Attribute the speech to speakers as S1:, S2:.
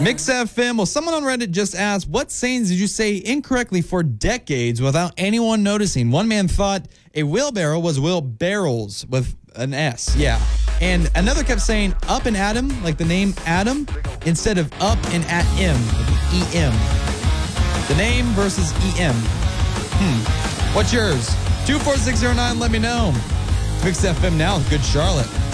S1: Mix FM. Well, someone on Reddit just asked, what sayings did you say incorrectly for decades without anyone noticing? One man thought a wheelbarrow was wheelbarrows with an S. Yeah. And another kept saying up and Adam, like the name Adam, instead of up and at M, E-M. The name versus E-M. What's yours? 24609, let me know. Mix FM now, Good Charlotte.